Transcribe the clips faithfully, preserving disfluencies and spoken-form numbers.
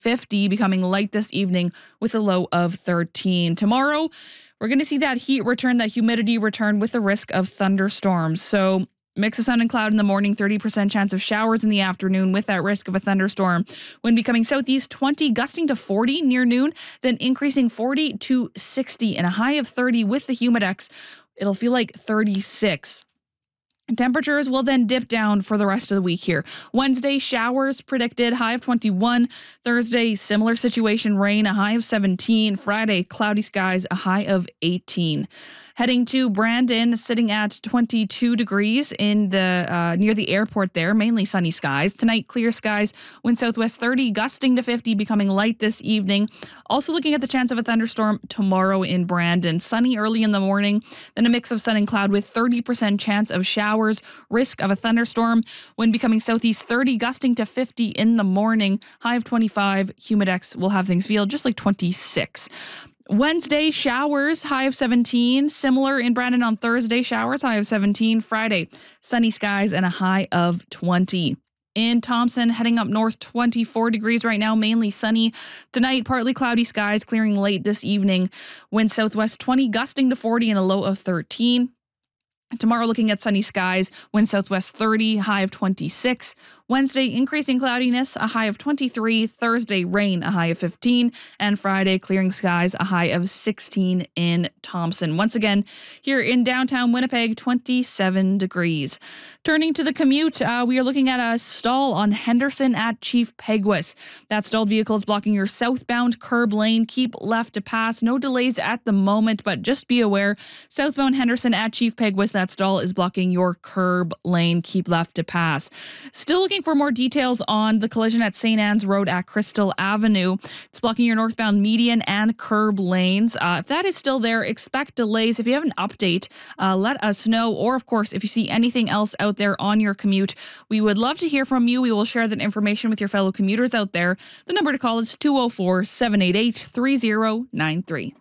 fifty, becoming light this evening with a low of thirteen. Tomorrow, we're going to see that heat return, that humidity return with the risk of thunderstorms. So mix of sun and cloud in the morning, thirty percent chance of showers in the afternoon with that risk of a thunderstorm. Wind becoming southeast twenty, gusting to forty near noon, then increasing forty to sixty and a high of thirty with the humidex. It'll feel like thirty-six. Temperatures will then dip down for the rest of the week here. Wednesday, showers predicted, high of twenty-one. Thursday, similar situation, rain, a high of seventeen. Friday, cloudy skies, a high of eighteen. Heading to Brandon, sitting at twenty-two degrees in the uh, near the airport there, mainly sunny skies. Tonight, clear skies, wind southwest thirty, gusting to fifty, becoming light this evening. Also looking at the chance of a thunderstorm tomorrow in Brandon. Sunny early in the morning, then a mix of sun and cloud with thirty percent chance of showers, risk of a thunderstorm. Wind becoming southeast thirty, gusting to fifty in the morning. High of twenty-five. Humidex will have things feel just like twenty-six. Wednesday, showers, high of seventeen. Similar in Brandon on Thursday, showers, high of seventeen. Friday, sunny skies and a high of twenty. In Thompson, heading up north, twenty-four degrees right now, mainly sunny. Tonight, partly cloudy skies, clearing late this evening. Wind southwest twenty, gusting to forty and a low of thirteen. Tomorrow, looking at sunny skies, wind southwest thirty, high of twenty-six. Wednesday, increasing cloudiness, a high of twenty-three. Thursday, rain, a high of fifteen. And Friday, clearing skies, a high of sixteen in Thompson. Once again, here in downtown Winnipeg, twenty-seven degrees. Turning to the commute, uh, we are looking at a stall on Henderson at Chief Peguis. That stalled vehicle is blocking your southbound curb lane. Keep left to pass. No delays at the moment, but just be aware, southbound Henderson at Chief Peguis, that stall is blocking your curb lane. Keep left to pass. Still looking for more details on the collision at Saint Anne's Road at Crystal Avenue. It's blocking your northbound median and curb lanes. Uh, if that is still there, expect delays. If you have an update, uh, let us know. Or, of course, if you see anything else out there on your commute, we would love to hear from you. We will share that information with your fellow commuters out there. The number to call is two oh four, seven eight eight, three oh nine three.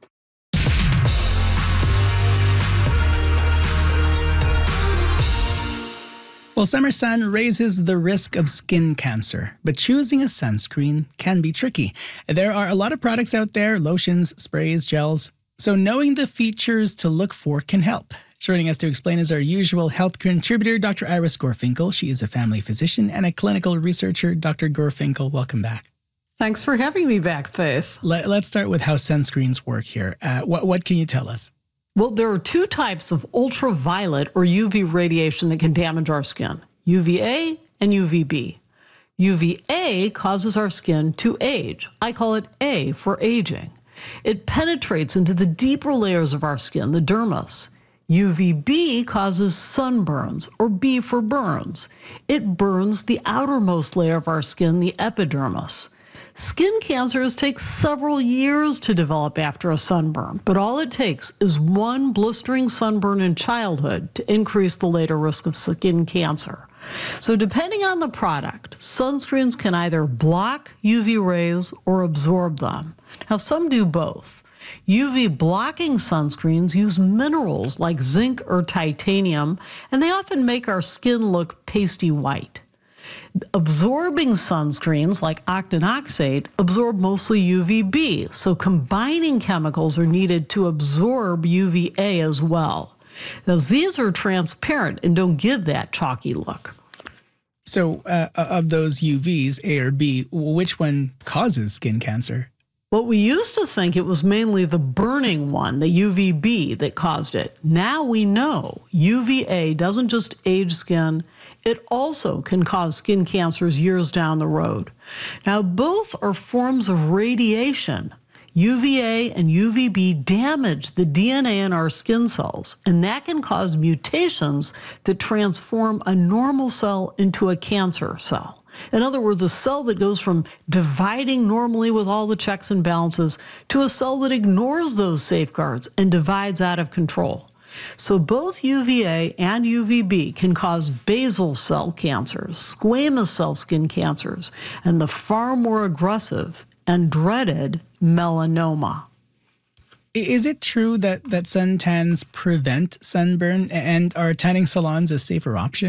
Well, summer sun raises the risk of skin cancer, but choosing a sunscreen can be tricky. There are a lot of products out there, lotions, sprays, gels, so knowing the features to look for can help. Joining us to explain is our usual health contributor, Doctor Iris Gorfinkel. She is a family physician and a clinical researcher. Doctor Gorfinkel, welcome back. Thanks for having me back, Faith. Let, let's start with how sunscreens work here. Uh, what, what can you tell us? Well, there are two types of ultraviolet or U V radiation that can damage our skin, U V A and U V B. U V A causes our skin to age. I call it A for aging. It penetrates into the deeper layers of our skin, the dermis. U V B causes sunburns, or B for burns. It burns the outermost layer of our skin, the epidermis. Skin cancers take several years to develop after a sunburn, but all it takes is one blistering sunburn in childhood to increase the later risk of skin cancer. So depending on the product, sunscreens can either block U V rays or absorb them. Now, some do both. U V blocking sunscreens use minerals like zinc or titanium, and they often make our skin look pasty white. Absorbing sunscreens like octinoxate absorb mostly U V B, so combining chemicals are needed to absorb U V A as well. Those these are transparent and don't give that chalky look. So uh, of those U Vs, A or B, which one causes skin cancer? Well, we used to think it was mainly the burning one, the U V B, that caused it. Now we know U V A doesn't just age skin, it also can cause skin cancers years down the road. Now, both are forms of radiation. U V A and U V B damage the D N A in our skin cells, and that can cause mutations that transform a normal cell into a cancer cell. In other words, a cell that goes from dividing normally with all the checks and balances to a cell that ignores those safeguards and divides out of control. So both U V A and U V B can cause basal cell cancers, squamous cell skin cancers, and the far more aggressive and dreaded melanoma. Is it true that, that suntans prevent sunburn, and are tanning salons a safer option?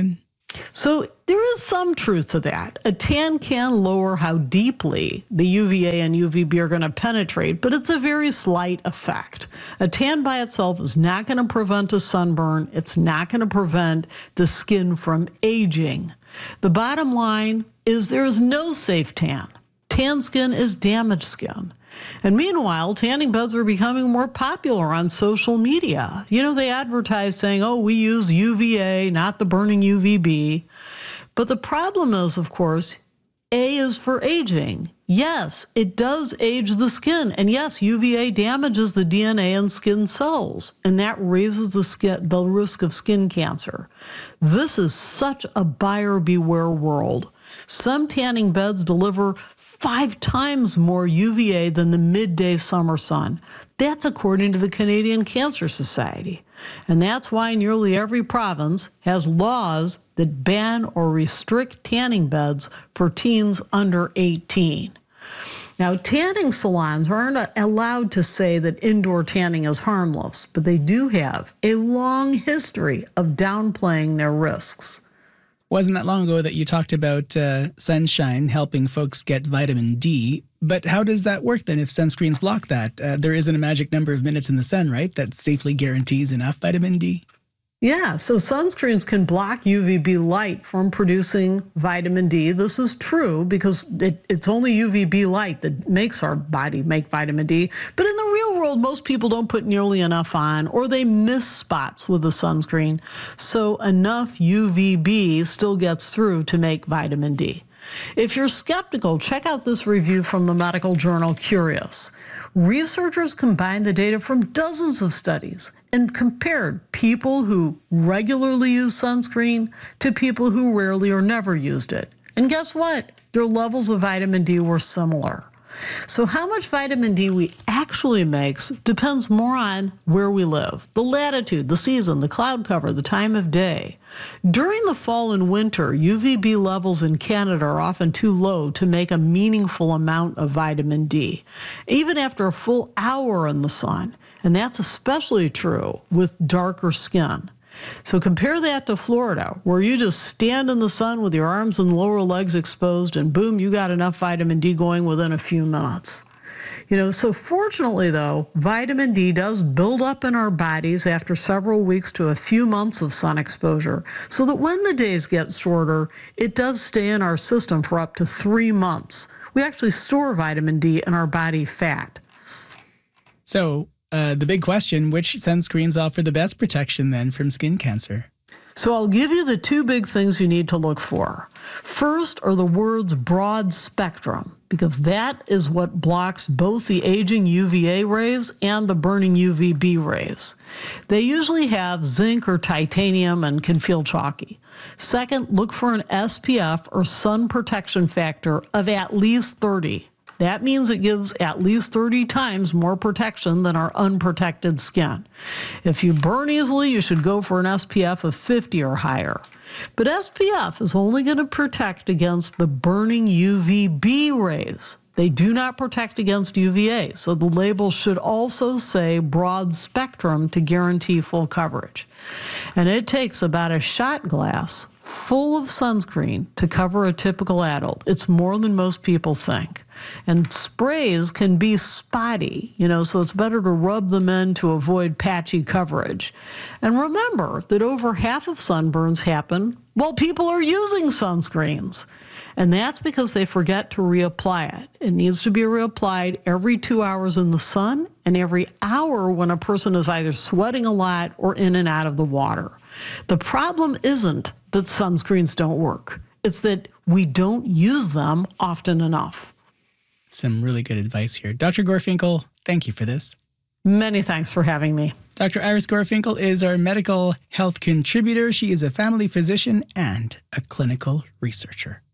So there is some truth to that. A tan can lower how deeply the U V A and U V B are going to penetrate, but it's a very slight effect. A tan by itself is not going to prevent a sunburn. It's not going to prevent the skin from aging. The bottom line is there is no safe tan. Tan skin is damaged skin. And meanwhile, tanning beds are becoming more popular on social media. You know, they advertise saying, oh, we use U V A, not the burning U V B. But the problem is, of course, A is for aging. Yes, it does age the skin. And yes, U V A damages the D N A in skin cells, and that raises the skin, the risk of skin cancer. This is such a buyer beware world. Some tanning beds deliver five times more U V A than the midday summer sun. That's according to the Canadian Cancer Society. And that's why nearly every province has laws that ban or restrict tanning beds for teens under eighteen. Now, tanning salons aren't allowed to say that indoor tanning is harmless, but they do have a long history of downplaying their risks. Wasn't that long ago that you talked about uh, sunshine helping folks get vitamin D, but how does that work then if sunscreens block that? Uh, there isn't a magic number of minutes in the sun, right, that safely guarantees enough vitamin D? Yeah, so sunscreens can block U V B light from producing vitamin D. This is true because it, it's only U V B light that makes our body make vitamin D. But in the real world, most people don't put nearly enough on, or they miss spots with the sunscreen. So enough U V B still gets through to make vitamin D. If you're skeptical, check out this review from the medical journal Curious. Researchers combined the data from dozens of studies and compared people who regularly use sunscreen to people who rarely or never used it. And guess what? Their levels of vitamin D were similar. So how much vitamin D we actually makes depends more on where we live, the latitude, the season, the cloud cover, the time of day. During the fall and winter, U V B levels in Canada are often too low to make a meaningful amount of vitamin D, even after a full hour in the sun. And that's especially true with darker skin. So compare that to Florida, where you just stand in the sun with your arms and lower legs exposed, and boom, you got enough vitamin D going within a few minutes. You know, so fortunately, though, vitamin D does build up in our bodies after several weeks to a few months of sun exposure, so that when the days get shorter, it does stay in our system for up to three months. We actually store vitamin D in our body fat. So, Uh, the big question, which sunscreens offer the best protection then from skin cancer? So I'll give you the two big things you need to look for. First are the words broad spectrum, because that is what blocks both the aging U V A rays and the burning U V B rays. They usually have zinc or titanium and can feel chalky. Second, look for an S P F or sun protection factor of at least thirty. That means it gives at least thirty times more protection than our unprotected skin. If you burn easily, you should go for an S P F of fifty or higher. But S P F is only going to protect against the burning U V B rays. They do not protect against U V A, so the label should also say broad spectrum to guarantee full coverage. And it takes about a shot glass full of sunscreen to cover a typical adult. It's more than most people think. And sprays can be spotty, you know, so it's better to rub them in to avoid patchy coverage. And remember that over half of sunburns happen while people are using sunscreens. And that's because they forget to reapply it. It needs to be reapplied every two hours in the sun and every hour when a person is either sweating a lot or in and out of the water. The problem isn't that sunscreens don't work. It's that we don't use them often enough. Some really good advice here. Doctor Gorfinkel, thank you for this. Many thanks for having me. Doctor Iris Gorfinkel is our medical health contributor. She is a family physician and a clinical researcher.